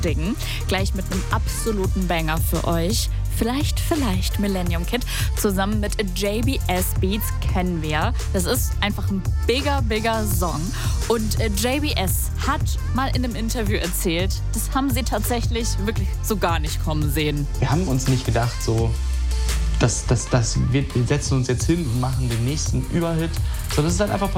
Ding. Gleich mit einem absoluten Banger für euch. Vielleicht Millennium Kid zusammen mit JBS Beats kennen wir. Das ist einfach ein bigger Song. Und JBS hat mal in einem Interview erzählt, das haben sie tatsächlich wirklich so gar nicht kommen sehen. Wir haben uns nicht gedacht, wir setzen uns jetzt hin und machen den nächsten Überhit. Sondern es ist halt einfach